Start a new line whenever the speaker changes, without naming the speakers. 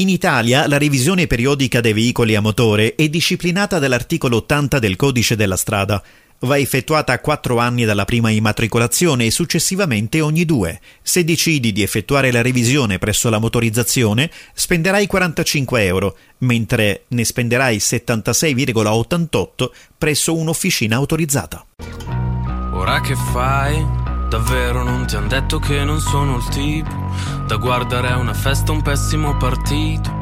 In Italia la revisione periodica dei veicoli a motore è disciplinata dall'articolo 80 del Codice della Strada. Va effettuata a 4 anni dalla prima immatricolazione e successivamente ogni 2. Se decidi di effettuare la revisione presso la motorizzazione, spenderai 45 euro, mentre ne spenderai 76,88 presso un'officina autorizzata.
Ora che fai? Davvero non ti han detto che non sono il tipo da guardare a una festa un pessimo partito?